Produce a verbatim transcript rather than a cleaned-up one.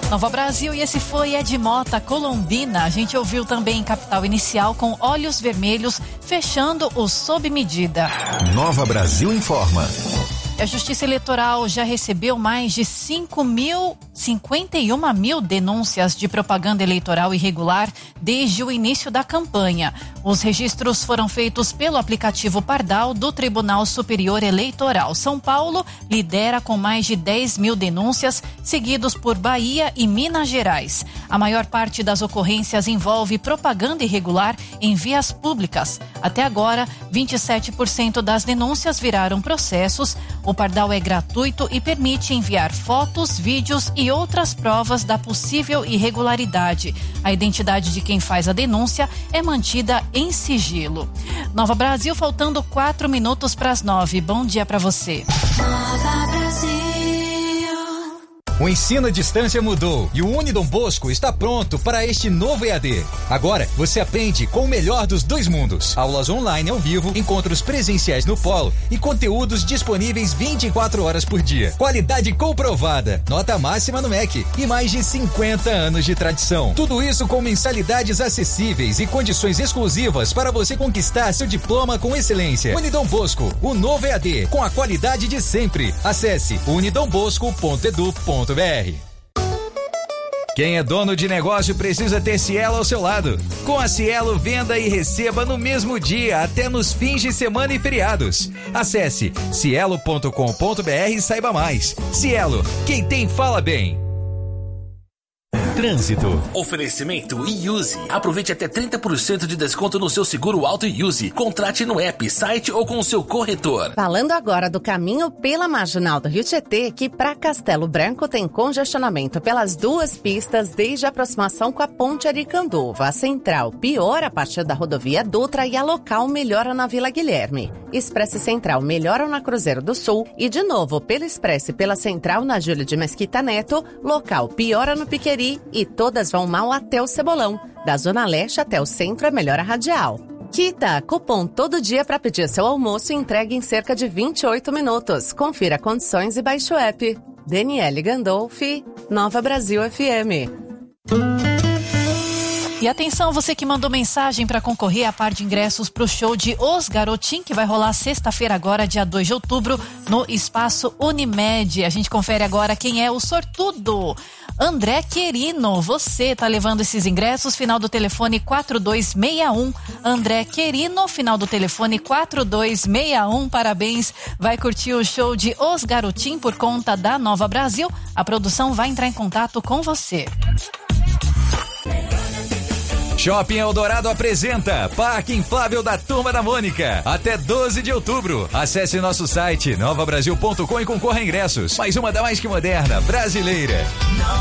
Nova Brasil, e esse foi Ed Mota, Colombina. A gente ouviu também Capital Inicial com Olhos Vermelhos, fechando o Sob Medida. Nova Brasil informa. A Justiça Eleitoral já recebeu mais de cinco mil, cinquenta e uma mil denúncias de propaganda eleitoral irregular desde o início da campanha. Os registros foram feitos pelo aplicativo Pardal do Tribunal Superior Eleitoral. São Paulo lidera com mais de dez mil denúncias, seguidos por Bahia e Minas Gerais. A maior parte das ocorrências envolve propaganda irregular em vias públicas. Até agora, vinte e sete por cento das denúncias viraram processos. O Pardal é gratuito e permite enviar fotos, vídeos e outras provas da possível irregularidade. A identidade de quem faz a denúncia é mantida em sigilo. Nova Brasil, faltando quatro minutos para as nove. Bom dia para você. Nova Brasil. O ensino à distância mudou e o Unidom Bosco está pronto para este novo E A D. Agora, você aprende com o melhor dos dois mundos. Aulas online ao vivo, encontros presenciais no polo e conteúdos disponíveis vinte e quatro horas por dia. Qualidade comprovada, nota máxima no M E C e mais de cinquenta anos de tradição. Tudo isso com mensalidades acessíveis e condições exclusivas para você conquistar seu diploma com excelência. Unidom Bosco, o novo E A D, com a qualidade de sempre. Acesse unidom bosco ponto edu ponto br. Quem é dono de negócio precisa ter Cielo ao seu lado. Com a Cielo, venda e receba no mesmo dia, até nos fins de semana e feriados. Acesse cielo ponto com ponto br e saiba mais. Cielo, quem tem fala bem. Trânsito. Oferecimento Iuse. Aproveite até trinta por cento de desconto no seu seguro auto Iuse. Contrate no app, site ou com o seu corretor. Falando agora do caminho pela Marginal do Rio Tietê, que para Castelo Branco tem congestionamento pelas duas pistas desde a aproximação com a Ponte Aricanduva. A central piora a partir da rodovia Dutra e a local melhora na Vila Guilherme. Expresse Central melhora na Cruzeiro do Sul e de novo pela Expresse pela Central na Júlio de Mesquita Neto, local piora no Piqueri e todas vão mal até o Cebolão. Da Zona Leste até o Centro é melhora radial. Kita, cupom todo dia para pedir seu almoço e entrega em cerca de vinte e oito minutos. Confira condições e baixe o app. Daniele Gandolfi, Nova Brasil F M. E atenção, você que mandou mensagem para concorrer a par de ingressos para o show de Os Garotim, que vai rolar sexta-feira agora, dia dois de outubro, no Espaço Unimed. A gente confere agora quem é o sortudo. André Querino, você tá levando esses ingressos, final do telefone quatro dois seis um. André Querino, final do telefone quatro dois seis um, parabéns. Vai curtir o show de Os Garotim por conta da Nova Brasil. A produção vai entrar em contato com você. Shopping Eldorado apresenta Parque Inflável da Turma da Mônica. Até doze de outubro. Acesse nosso site nova brasil ponto com e concorra a ingressos. Mais uma da mais que moderna brasileira.